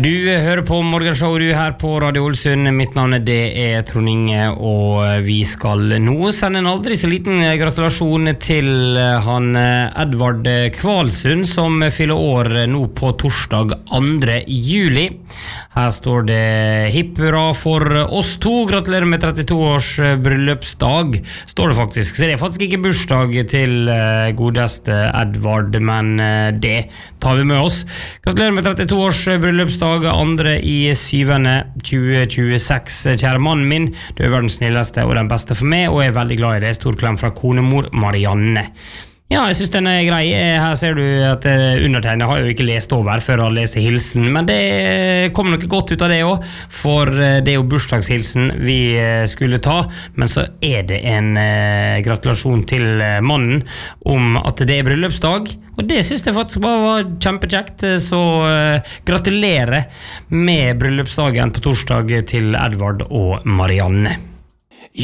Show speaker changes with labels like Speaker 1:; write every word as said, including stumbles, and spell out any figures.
Speaker 1: Du hører på Morgenshow, du her på Radio Ålesund. Mitt navn er det er Trond Inge, og vi skal nå sende en aldri så liten gratulasjon til han Edvard Kvalsund, som fyller år nå på torsdag andre juli. Her står det hipp hurra for oss to, gratulerer med trettito års bryllupsdag, står det faktisk. Så det er faktisk ikke bursdag til godeste Edvard, men det tar vi med oss. Gratulerer med trettito års bryllupsdag, andre i syvende tjue tjueseks. Kjære mannen min, du er verdens snilleste og den beste for meg, og jeg er veldig glad i det. Stor klem fra konemor Marianne. Ja, jeg synes den er grei. Her ser du at undertegnet har jo ikke lest over før han leser hilsen, men det kommer nok godt ut av det også, for det er jo bursdagshilsen vi skulle ta, men så er det en eh, gratulasjon til mannen om at det er bryllupsdag, og det synes jeg faktisk bare var kjempekjekt, så eh, gratulerer med bryllupsdagen på torsdag til Edvard og Marianne.